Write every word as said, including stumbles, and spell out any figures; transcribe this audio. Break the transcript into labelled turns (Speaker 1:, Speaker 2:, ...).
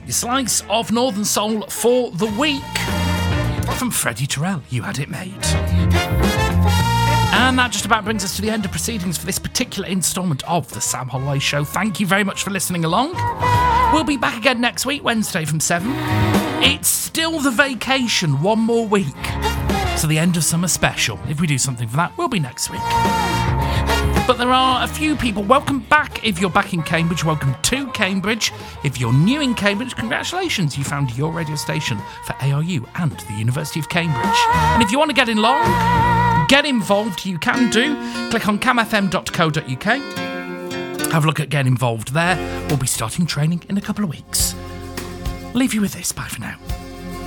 Speaker 1: Your slice of Northern Soul for the week from Freddie Terrell. You had it made. And that just about brings us to the end of proceedings for this particular instalment of the Sam Holloway Show. Thank you very much for listening along. We'll be back again next week, Wednesday from seven. It's still the vacation, one more week. So the end of summer special. If we do something for that, we'll be next week. But there are a few people. Welcome back if you're back in Cambridge. Welcome to Cambridge. If you're new in Cambridge, congratulations. You found your radio station for A R U and the University of Cambridge. And if you want to get along, get involved, you can do. Click on cam f m dot co dot u k. Have a look at Get Involved there. We'll be starting training in a couple of weeks. Leave you with this. Bye for now.